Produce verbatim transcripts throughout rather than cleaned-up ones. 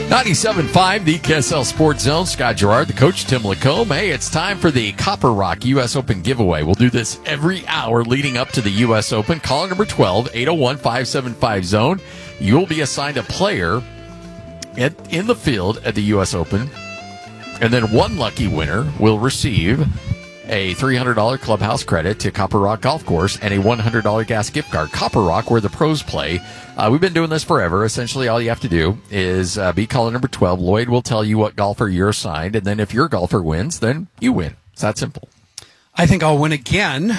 ninety-seven point five, the K S L Sports Zone. Scott Gerard, the coach, Tim Lacombe. Hey, it's time for the Copper Rock U S Open giveaway. We'll do this every hour leading up to the U S Open. Caller number twelve, eight oh one, five seven five, zone. You'll be assigned a player at, in the field at the U S Open. And then one lucky winner will receive a three hundred dollars clubhouse credit to Copper Rock Golf Course and a one hundred dollars gas gift card. Copper Rock, where the pros play. Uh, we've been doing this forever. Essentially, all you have to do is uh, be caller number twelve. Lloyd will tell you what golfer you're assigned, and then if your golfer wins, then you win. It's that simple. I think I'll win again.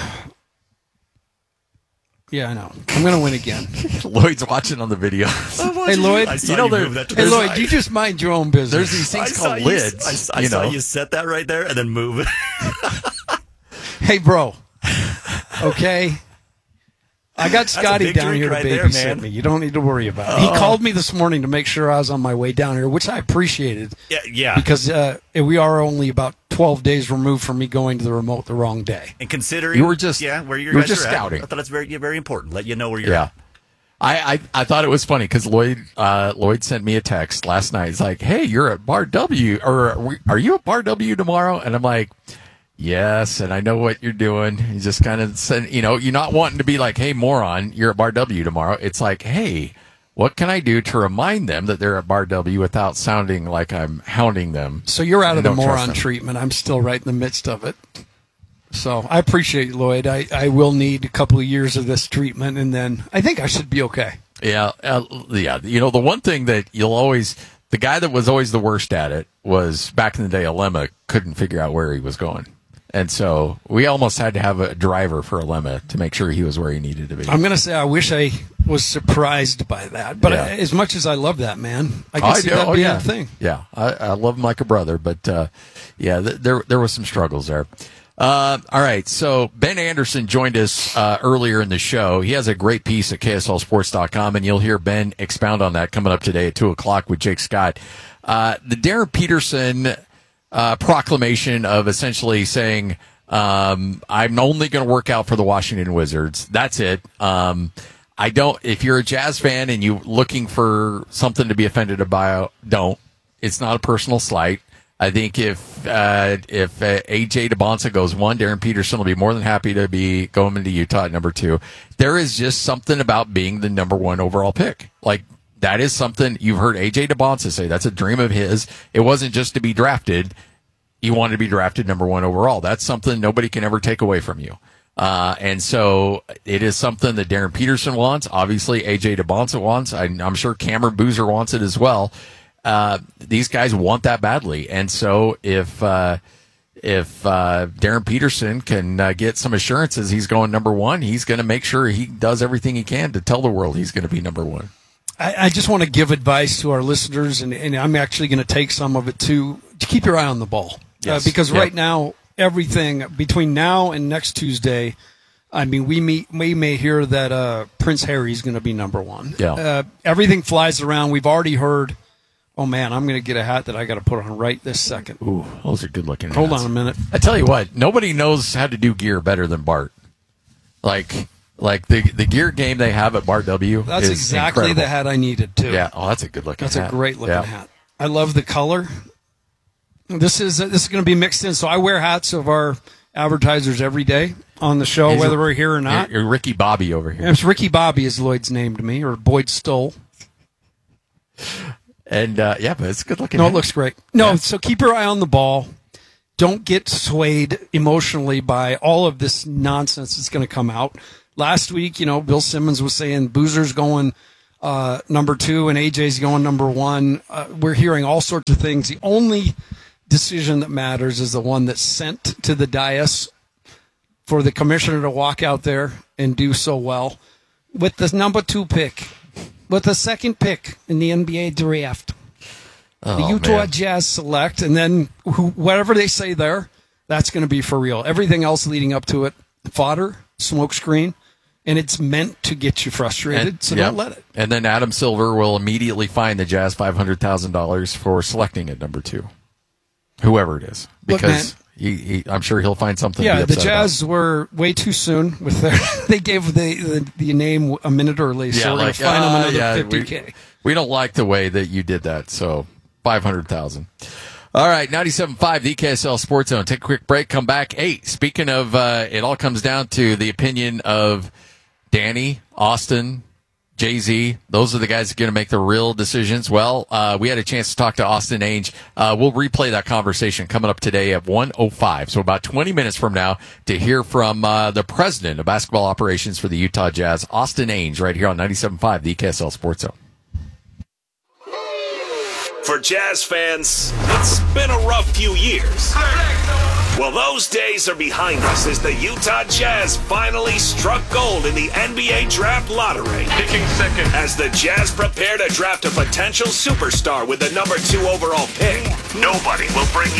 Yeah, I know. I'm going to win again. Lloyd's watching on the video. Hey, Lloyd. I saw you know, you move that to hey, the Lloyd, side. you just mind your own business. There's these things I called saw lids. You, I, I you saw know. you set that right there and then move it. Hey, bro. Okay. I got Scotty big down drink here to right there, babysit man. me. You don't need to worry about it. He called me this morning to make sure I was on my way down here, which I appreciated. Yeah, yeah. Because uh, we are only about twelve days removed from me going to the remote the wrong day. And considering You were just- yeah, where your you were guys just are at, scouting. I thought it's very yeah, very important. Let you know where you're Yeah. at. I, I, I thought it was funny because Lloyd uh, Lloyd sent me a text last night. He's like, "Hey, you're at Bar W, or are, we, are you at Bar W tomorrow?" And I'm like, "Yes," and I know what you're doing. He just kind of said, you know, you're not wanting to be like, "Hey, moron, you're at Bar W tomorrow." It's like, "Hey, what can I do to remind them that they're at Bar W without sounding like I'm hounding them?" So you're out of And the don't trust moron them. treatment. I'm still right in the midst of it. So I appreciate you, Lloyd. I, I will need a couple of years of this treatment, and then I think I should be okay. Yeah, uh, yeah. You know, the one thing that you'll always, the guy that was always the worst at it was back in the day. Alema couldn't figure out where he was going, and so we almost had to have a driver for Alema to make sure he was where he needed to be. I'm going to say I wish I was surprised by that, but Yeah. I, as much as I love that man, I can I see do. that Oh, being yeah. a thing. Yeah, I, I love him like a brother, but uh, yeah, th- there there was some struggles there. Uh, all right, so Ben Anderson joined us uh, earlier in the show. He has a great piece at K S L sports dot com, and you'll hear Ben expound on that coming up today at two o'clock with Jake Scott. Uh, the Darren Peterson uh, proclamation of essentially saying, um, I'm only going to work out for the Washington Wizards. That's it. Um, I don't. If you're a Jazz fan and you're looking for something to be offended about, don't. It's not a personal slight. I think if uh, if uh, A J DeBonsa goes one, Darren Peterson will be more than happy to be going into Utah at number two. There is just something about being the number one overall pick. Like, that is something you've heard A J DeBonsa say. That's a dream of his. It wasn't just to be drafted. He wanted to be drafted number one overall. That's something nobody can ever take away from you. Uh, and so it is something that Darren Peterson wants. Obviously, A J DeBonsa wants. I, I'm sure Cameron Boozer wants it as well. Uh, these guys want that badly. And so if, uh, if, uh, Darren Peterson can uh, get some assurances he's going number one, he's going to make sure he does everything he can to tell the world he's going to be number one. I, I just want to give advice to our listeners, and, and I'm actually going to take some of it too, to keep your eye on the ball. Yes. Uh, because Yep. right now, everything between now and next Tuesday, I mean, we meet, we may hear that uh, Prince Harry is going to be number one. Yeah. Uh, everything flies around. We've already heard, oh, man, I'm going to get a hat that I got to put on right this second. Ooh, those are good looking. Hold hats. on a minute. I tell you what, nobody knows how to do gear better than Bart. Like, like the the gear game they have at Bar W. That's is exactly incredible. the hat I needed, too. Yeah. Oh, that's a good looking. That's hat. a great looking Yeah. hat. I love the color. This is this is going to be mixed in. So I wear hats of our advertisers every day on the show, He's whether a- we're here or not. You're, you're Ricky Bobby over here. It's Ricky Bobby, as Lloyd's named me, or Boyd Stoll. And uh, yeah, but it's a good looking. No, it hat. looks great. No, Yeah. so keep your eye on the ball. Don't get swayed emotionally by all of this nonsense that's going to come out. Last week, you know, Bill Simmons was saying Boozer's going uh, number two and A J's going number one. Uh, we're hearing all sorts of things. The only decision that matters is the one that's sent to the dais for the commissioner to walk out there and do so well. With the number two pick, with the second pick in the N B A draft, Oh, the Utah man. Jazz select, and then who, whatever they say there, that's going to be for real. Everything else leading up to it, fodder, smokescreen, and it's meant to get you frustrated, And- so yeah. don't let it. And then Adam Silver will immediately fine the Jazz five hundred thousand dollars for selecting at number two, whoever it is, Look, because he, he, I'm sure he'll find something. to Yeah, be the upset Jazz were way too soon with their. They gave the, the the name a minute early, about. so Yeah, we're like going to fine uh, them another yeah, fifty K. we, we don't like the way that you did that. So five hundred thousand. All right, ninety-seven point five, the K S L Sports Zone. Take a quick break, come back. Hey, speaking of, uh, it all comes down to the opinion of Danny, Austin, Jay-Z. Those are the guys that are going to make the real decisions. Well, uh, we had a chance to talk to Austin Ainge. Uh, we'll replay that conversation coming up today at one oh five. So about twenty minutes from now to hear from uh, the president of basketball operations for the Utah Jazz, Austin Ainge, right here on ninety-seven point five, the K S L Sports Zone. For Jazz fans, it's been a rough few years. Well, those days are behind us as the Utah Jazz finally struck gold in the N B A Draft Lottery. Picking second. As the Jazz prepare to draft a potential superstar with the number two overall pick, nobody will bring